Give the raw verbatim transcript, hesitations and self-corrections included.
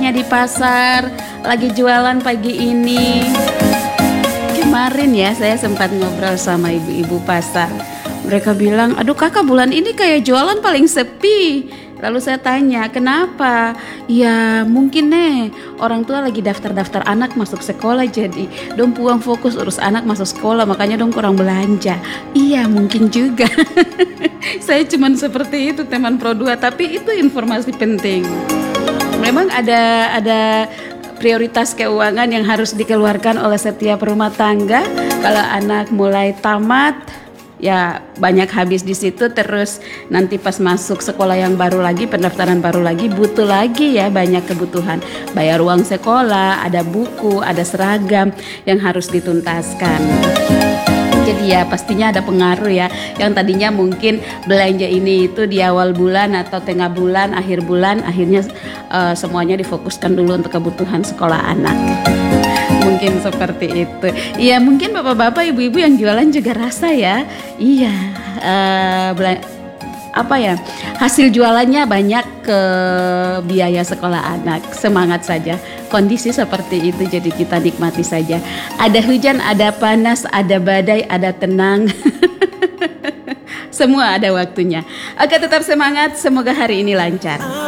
kakaknya di pasar lagi jualan pagi ini. Kemarin ya saya sempat ngobrol sama ibu-ibu pasar. Mereka bilang, aduh kakak bulan ini kayak jualan paling sepi. Lalu saya tanya, kenapa? Ya mungkin nih orang tua lagi daftar-daftar anak masuk sekolah, jadi dong puang fokus urus anak masuk sekolah, makanya dong kurang belanja. Iya mungkin juga. Saya cuman seperti itu teman Pro dua, tapi itu informasi penting. Memang ada ada prioritas keuangan yang harus dikeluarkan oleh setiap rumah tangga. Kalau anak mulai tamat, ya banyak habis di situ, terus nanti pas masuk sekolah yang baru lagi, pendaftaran baru lagi, butuh lagi ya banyak kebutuhan. Bayar uang sekolah, ada buku, ada seragam yang harus dituntaskan. Jadi ya pastinya ada pengaruh ya. Yang tadinya mungkin belanja ini itu di awal bulan atau tengah bulan, akhir bulan, akhirnya uh, semuanya difokuskan dulu untuk kebutuhan sekolah anak. Mungkin seperti itu. Iya mungkin bapak-bapak, ibu-ibu yang jualan juga rasa ya. Iya, uh, bela- apa ya, hasil jualannya banyak ke biaya sekolah anak. Semangat saja. Kondisi seperti itu, jadi kita nikmati saja. Ada hujan, ada panas, ada badai, ada tenang. Semua ada waktunya. Oke, tetap semangat. Semoga hari ini lancar.